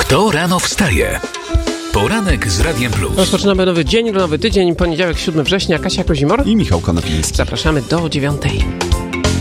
Kto rano wstaje? Poranek z Radiem Plus. Rozpoczynamy nowy dzień, nowy tydzień, poniedziałek 7 września. Kasia Kozimor i Michał Konopnicki. Zapraszamy do 9:00.